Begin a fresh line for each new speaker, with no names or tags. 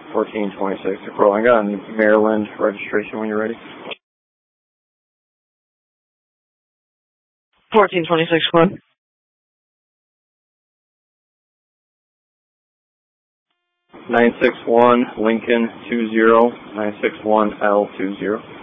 1426. I got a Maryland registration when you're ready.
1426, one.
961 Lincoln 20 961L20.